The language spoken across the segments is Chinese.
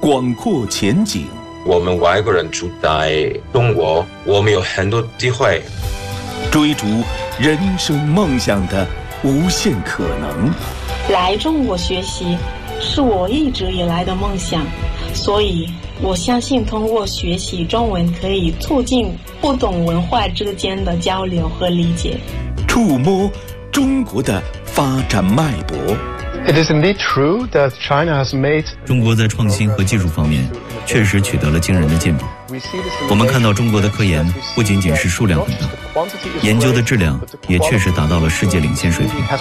广阔前景。 我们外国人住在中国，我们有很多机会追逐人生梦想的无限可能。 来中国学习是我一直以来的梦想，所以我相信通过学习中文可以促进不同文化之间的交流和理解， 触摸中国的发展脉搏。 It is indeed true that China has made 中国在创新和技术方面确实取得了惊人的进步。我们看到中国的科研不仅仅是数量很大，研究的质量也确实达到了世界领先水平。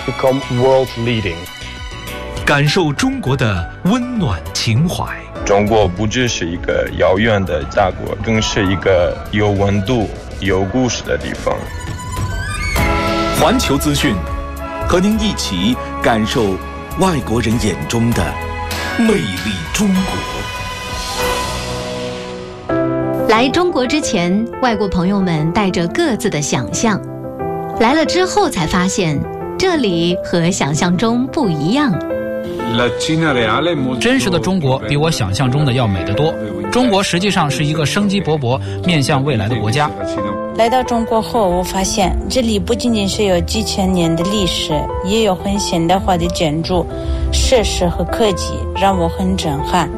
感受中国的温暖情怀。 中国不只是一个遥远的大国，更是一个有温度、有故事的地方。 环球资讯，和您一起感受外国人眼中的魅力中国。 来中国之前，外国朋友们带着各自的想象，来了之后才发现，这里和想象中不一样。 真实的中国比我想象中的要美得多。中国实际上是一个生机勃勃、面向未来的国家。 来到中国后，我发现这里不仅仅是有几千年的历史，也有很现代化的建筑、设施和科技，让我很震撼。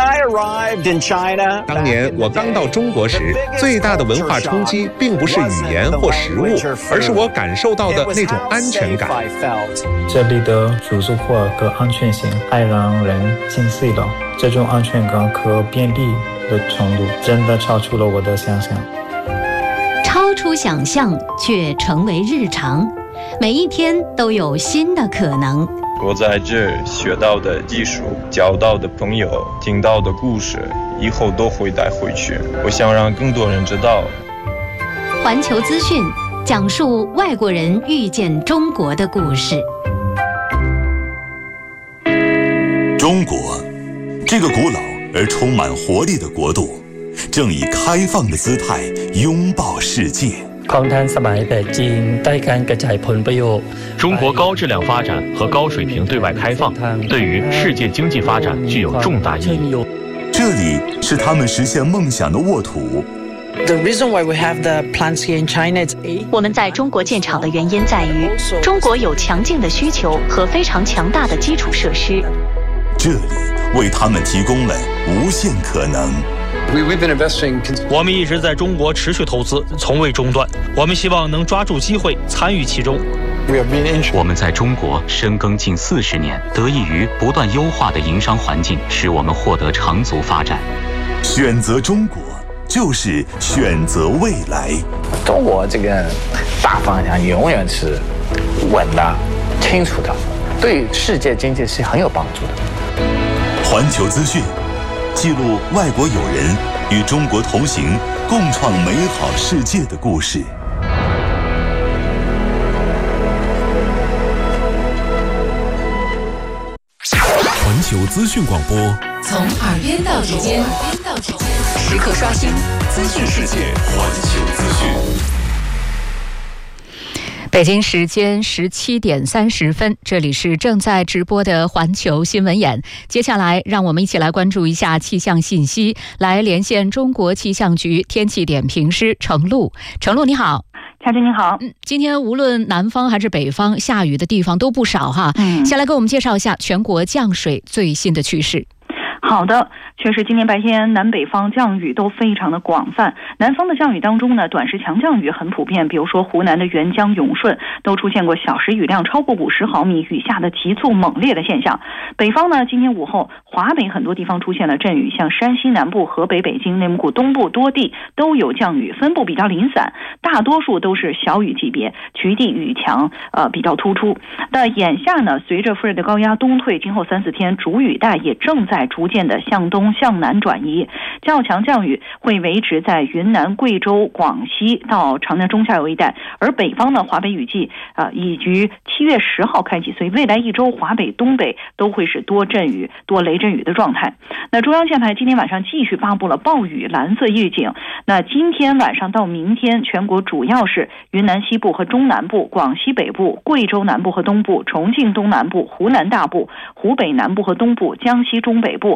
当年我刚到中国时，最大的文化冲击并不是语言或食物，而是我感受到的那种安全感。 这里的住宿或和安全性还让人心碎了，这种安全感和便利的程度真的超出了我的想象。 超出想象却成为日常，每一天都有新的可能。 我在这学到的技术、交到的朋友、听到的故事，以后都会带回去。我想让更多人知道。 环球资讯讲述外国人遇见中国的故事。 中国，这个古老而充满活力的国度，正以开放的姿态拥抱世界。 中国高质量发展和高水平对外开放，对于世界经济发展具有重大意义。 这里是他们实现梦想的沃土。 我们在中国建厂的原因在于，中国有强劲的需求和非常强大的基础设施。 这里为他们提供了无限可能。 我们一直在中国持续投资，从未中断。我们希望能抓住机会，参与其中。 我们在中国深耕近40年，得益于不断优化的营商环境，使我们获得长足发展。 选择中国，就是选择未来。 中国这个大方向永远是稳的、清楚的，对世界经济是很有帮助的。 环球资讯记录外国友人与中国同行，共创美好世界的故事。 环球资讯广播， 从耳边到指尖，时刻刷新资讯世界。 环球资讯。 北京时间17点30分，这里是正在直播的环球新闻眼。接下来，让我们一起来关注一下气象信息，来连线中国气象局天气点评师程璐。程璐，你好。 夏军你好。 今天无论南方还是北方，下雨的地方都不少哈。先来给我们介绍一下全国降水最新的趋势。 好的，确实今天白天南北方降雨都非常的广泛。南方的降雨当中呢，短时强降雨很普遍，比如说湖南的沅江、永顺都出现过小时雨量超过50毫米，雨下的急促猛烈的现象。北方呢，今天午后华北很多地方出现了阵雨，像山西南部、河北、北京、内蒙古东部多地都有降雨，分布比较零散，大多数都是小雨级别，局地雨强比较突出。但眼下呢，随着副热带高压东退，今后3-4天主雨带也正在逐渐的向东向南转移，较强降雨会维持在云南、贵州、广西到长江中下游一带，而北方呢，华北雨季已于7月10号开启，所以未来一周华北、东北都会是多阵雨、多雷阵雨的状态。那中央气象台今天晚上继续发布了暴雨蓝色预警。那今天晚上到明天，全国主要是云南西部和中南部、广西北部、贵州南部和东部、重庆东南部、湖南大部、湖北南部和东部、江西中北部、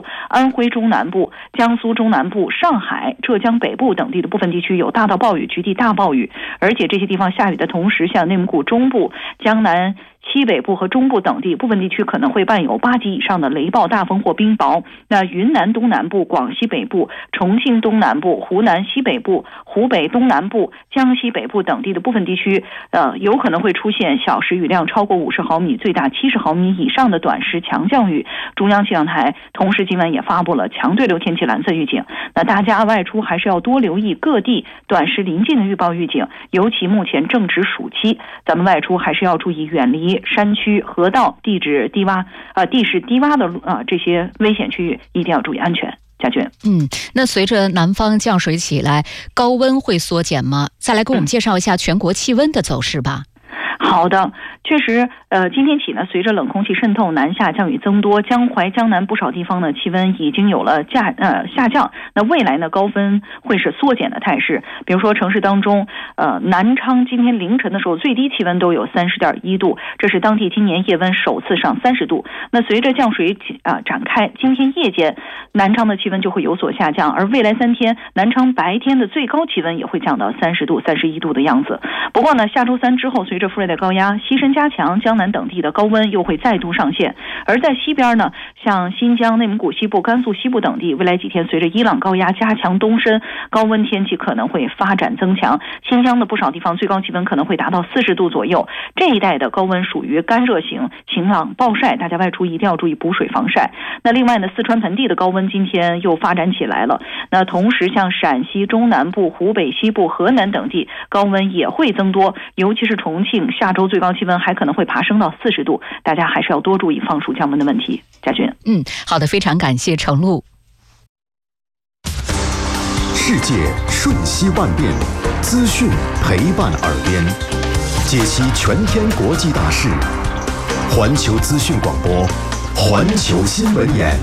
安徽中南部、江苏中南部、上海、浙江北部等地的部分地区有大到暴雨，局地大暴雨，而且这些地方下雨的同时，像内蒙古中部、江南西北部和中部等地部分地区可能会伴有8级以上的雷暴、大风或冰雹。那云南东南部、广西北部、重庆东南部、湖南西北部、湖北东南部、江西北部等地的部分地区，有可能会出现小时雨量超过50毫米、最大70毫米以上的短时强降雨。中央气象台同时今晚也发布了强对流天气蓝色预警。那大家外出还是要多留意各地短时临近的预报预警，尤其目前正值暑期，咱们外出还是要注意远离山区、河道、地势低洼的这些危险区域，一定要注意安全。佳娟， 那随着南方降水起来，高温会缩减吗？再来给我们介绍一下全国气温的走势吧。 好的，确实，今天起呢，随着冷空气渗透，南下降雨增多，江淮、江南不少地方呢气温已经有了下降。那未来呢，高温会是缩减的态势。比如说城市当中，南昌今天凌晨的时候最低气温都有30.1度，这是当地今年夜温首次上30度。那随着降水展开，今天夜间南昌的气温就会有所下降，而未来3天南昌白天的最高气温也会降到30度、31度的样子。不过呢，下周3之后，随着副热带高压西伸加强，江南等地的高温又会再度上线。而在西边呢，像新疆、内蒙古西部、甘肃西部等地，未来几天随着伊朗高压加强东伸，高温天气可能会发展增强。新疆的不少地方最高气温可能会达到40度左右。这一带的高温属于干热型、晴朗暴晒，大家外出一定要注意补水防晒。那另外呢，四川盆地的高温今天又发展起来了。那同时像陕西中南部、湖北西部、河南等地高温也会增多，尤其是重庆，下周最高气温还可能会爬升到40度，大家还是要多注意放暑降温的问题。佳君， 好的，非常感谢程璐。 世界瞬息万变，资讯陪伴耳边，解析全天国际大事。环球资讯广播，环球新闻眼。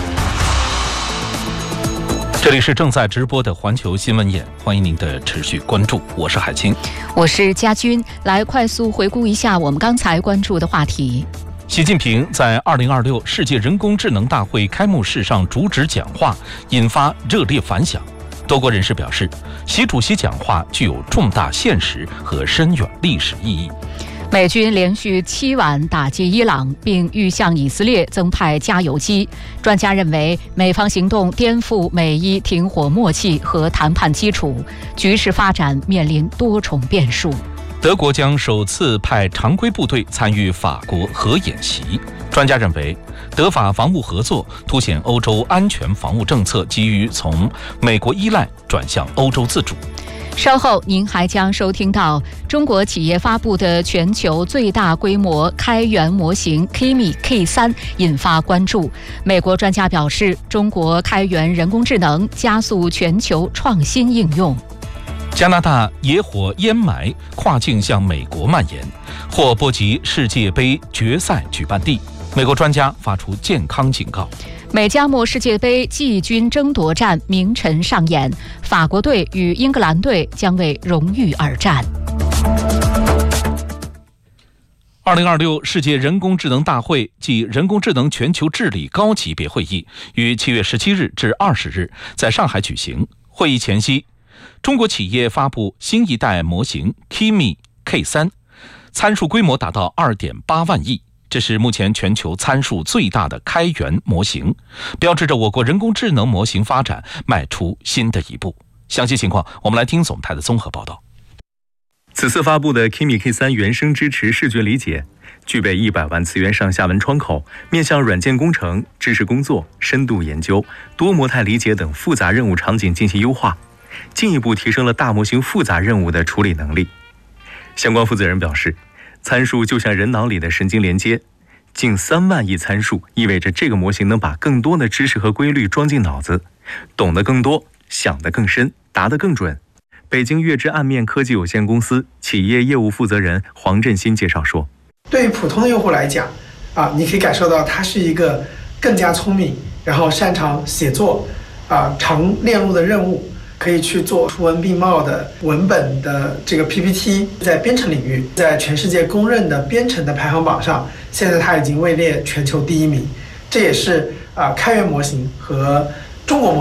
这里是正在直播的环球新闻眼，欢迎您的持续关注，我是海清， 我是佳君。来快速回顾一下我们刚才关注的话题。 习近平在2026世界人工智能大会开幕式上主旨讲话，引发热烈反响。多国人士表示，习主席讲话具有重大现实和深远历史意义。 美军连续7晚打击伊朗，并欲向以色列增派加油机。专家认为，美方行动颠覆美伊停火默契和谈判基础，局势发展面临多重变数。 德国将首次派常规部队参与法国核演习。专家认为，德法防务合作凸显欧洲安全防务政策急于从美国依赖转向欧洲自主。 稍后您还将收听到中国企业发布的全球最大规模开源模型 Kimi K3 引发关注。美国专家表示，中国开源人工智能加速全球创新应用。 加拿大野火烟霾跨境向美国蔓延，或波及世界杯决赛举办地。美国专家发出健康警告。 美加墨世界杯季军争夺战明晨上演，法国队与英格兰队将为荣誉而战。 2026世界人工智能大会暨人工智能全球治理高级别会议于7月17日至20日在上海举行。会议前夕，中国企业发布新一代模型 Kimi K3， 参数规模达到 2.8 万亿。这是目前全球参数最大的开源模型，标志着我国人工智能模型发展迈出新的一步。详细情况，我们来听总台的综合报道。 此次发布的 Kimi K3 原生支持视觉理解，具备100万词源上下文窗口，面向软件工程、知识工作、深度研究、多模态理解等复杂任务场景进行优化，进一步提升了大模型复杂任务的处理能力。相关负责人表示，参数就像人脑里的神经连接，近3万亿参数意味着这个模型能把更多的知识和规律装进脑子，懂得更多，想得更深，答得更准。北京月之暗面科技有限公司企业业务负责人黄振新介绍说， 对于普通的用户来讲，你可以感受到它是一个更加聪明，然后擅长写作，常链路的任务，可以去做图文并茂的文本的这个 PPT， 在编程领域，在全世界公认的编程的排行榜上，现在它已经位列全球第1名。这也是开源模型和中国模型